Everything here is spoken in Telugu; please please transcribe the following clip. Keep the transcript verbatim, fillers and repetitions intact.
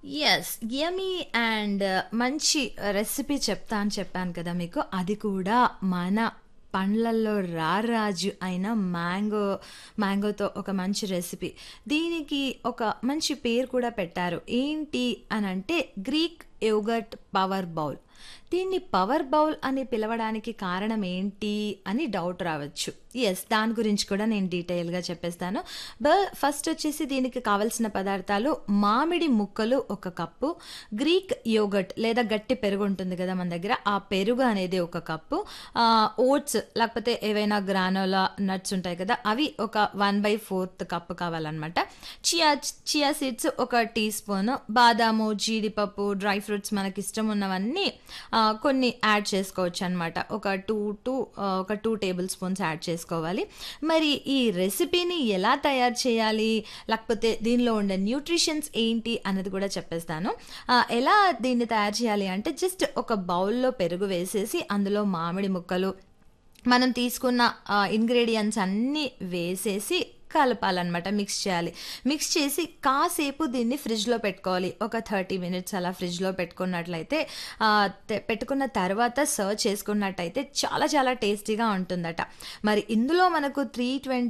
యెస్. యమ్మీ అండ్ మంచి రెసిపీ చెప్తా అని చెప్పాను కదా మీకు. అది కూడా మన పండ్లల్లో రారాజు అయిన మ్యాంగో మ్యాంగోతో ఒక మంచి రెసిపీ. దీనికి ఒక మంచి పేరు కూడా పెట్టారు. ఏంటి అనంటే గ్రీక్ యోగర్ట్ పవర్ బౌల్. దీన్ని పవర్ బౌల్ అని పిలవడానికి కారణం ఏంటి అని డౌట్ రావచ్చు. యెస్. దాని గురించి కూడా నేను డీటెయిల్‌గా చెప్పేస్తాను. బ ఫస్ట్ వచ్చేసి దీనికి కావాల్సిన పదార్థాలు మామిడి ముక్కలు ఒక కప్పు, గ్రీక్ యోగర్ట్ లేదా గట్టి పెరుగు ఉంటుంది కదా మన దగ్గర, ఆ పెరుగు అనేది ఒక కప్పు, ఆహ్, ఓట్స్ లేకపోతే ఏవైనా గ్రానోలా నట్స్ ఉంటాయి కదా, అవి ఒక one by fourth cup కావాలనమాట. Chia chia seeds ఒక టీ స్పూను, బాదాము, జీడిపప్పు, డ్రై ఫ్రూట్స్ మనకిష్టం ఉన్నవన్నీ ఆహ్, కొన్ని యాడ్ చేసుకోవచ్చనమాట. ఒక టూ టు ఆహ్, ఒక టూ టేబుల్ స్పూన్స్ యాడ్ చేసుకోవాలి. మరి ఈ రెసిపీని ఎలా తయారు చేయాలి? లేకపోతే దీనిలో ఉండే న్యూట్రిషన్స్ ఏంటి అన్నది కూడా చెప్పేస్తాను. ఆహ్, ఎలా దీన్ని తయారు చేయాలి అంటే జస్ట్ ఒక బౌల్‌లో పెరుగు వేసేసి అందులో మామిడి ముక్కలు, మనం తీసుకున్న ఆహ్, ఇంగ్రీడియెంట్స్ అన్నీ వేసేసి కలపాలనమాట. మిక్స్ చేయాలి. మిక్స్ చేసి కాసేపు దీన్ని ఫ్రిడ్జ్‌లో పెట్టుకోవాలి. ఒక థర్టీ మినిట్స్ అలా ఫ్రిడ్జ్‌లో పెట్టుకున్నట్లయితే ఆహ్, తె పెట్టుకున్న తర్వాత సర్వ్ చేసుకున్నట్టయితే చాలా చాలా టేస్టీగా ఉంటుందట. మరి ఇందులో మనకు త్రీ ట్వంటీ